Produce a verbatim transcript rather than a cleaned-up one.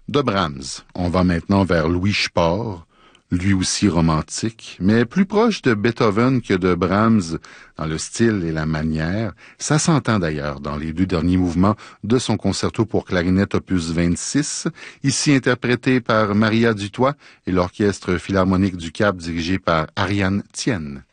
De Brahms, on va maintenant vers Louis Spohr, lui aussi romantique, mais plus proche de Beethoven que de Brahms dans le style et la manière. Ça s'entend d'ailleurs dans les deux derniers mouvements de son concerto pour clarinette opus vingt-six, ici interprété par Maria Dutoit et l'Orchestre philharmonique du Cap dirigé par Ariane Thienne.